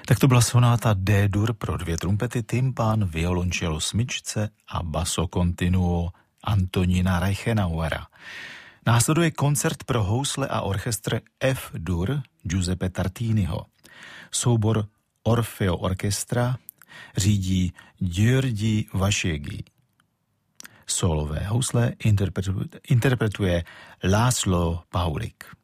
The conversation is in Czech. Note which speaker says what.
Speaker 1: Tak to byla sonáta D-dur pro 2 trumpety, tympán, violoncello, smyčce a basso continuo Antonína Reichenauera. Následuje koncert pro housle a orchestr F-dur Giuseppe Tartiniho. Soubor Orfeo Orchestra řídí György Vaségy. Solové housle interpretuje László Paulik.